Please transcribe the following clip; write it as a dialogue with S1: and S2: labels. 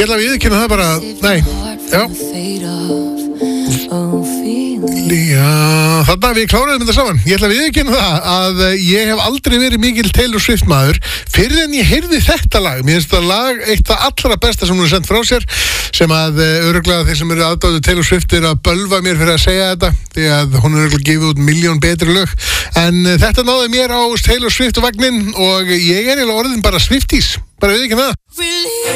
S1: ætla að viðurkenna það bara, nei, já. Já, þarna við kláruðum þetta saman. Ég ætla að viðurkenna það að ég hef aldrei verið mikil Taylor Swift maður fyrir en ég heyrði þetta lag. Mér finnst þetta lag eitt það allra besta sem hún er sendt frá sér, sem að örugglega þeir sem eru aðdáendur Taylor Swift eru að bölva mér fyrir að segja þetta, því að hún er örugglega gefið út milljón betri lög. En þetta náði mér á Taylor Swift vagnin og ég er eiginlega orðin bara Swifties, bara viðurkenna það.